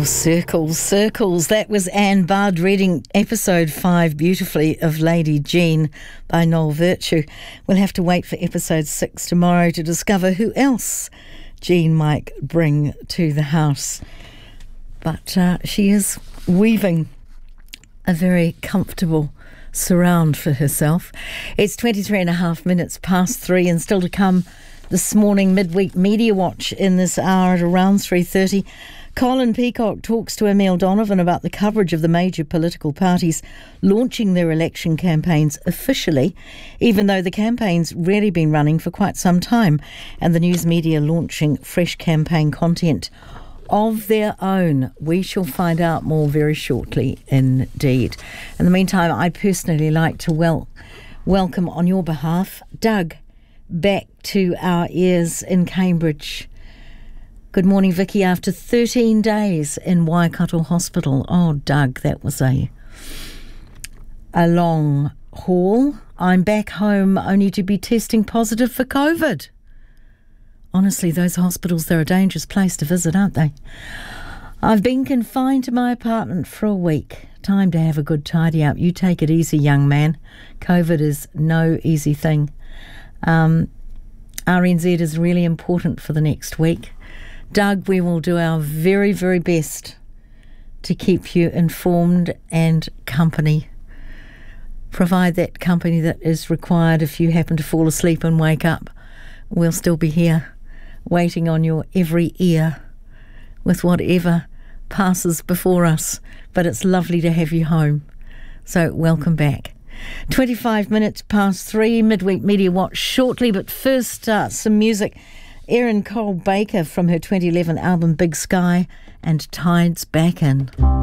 Oh, Circles, Circles. That was Anne Budd reading episode 5 beautifully of Lady Jean by Noel Virtue. We'll have to wait for episode 6 tomorrow to discover who else Jean might bring to the house. But she is weaving a very comfortable surround for herself. It's 23 and a half minutes past 3, and still to come this morning, Midweek Media Watch in this hour at around 3:30. Colin Peacock talks to Emile Donovan about the coverage of the major political parties launching their election campaigns officially, even though the campaign's really been running for quite some time, and the news media launching fresh campaign content of their own. We shall find out more very shortly indeed. In the meantime, I'd personally like to welcome on your behalf Doug back to our ears in Cambridge. Good morning, Vicky. After 13 days in Waikato Hospital. Oh, Doug, that was a long haul. I'm back home only to be testing positive for COVID. Honestly, those hospitals, they're a dangerous place to visit, aren't they? I've been confined to my apartment for a week. Time to have a good tidy up. You take it easy, young man. COVID is no easy thing. RNZ is really important for the next week. Doug, we will do our very, very best to keep you informed and company. Provide that company that is required if you happen to fall asleep and wake up. We'll still be here, waiting on your every ear with whatever passes before us. But it's lovely to have you home. So welcome back. 25 minutes past 3, Midweek Media Watch shortly, but first some music. Erin Cole Baker from her 2011 album Big Sky and Tides Back In.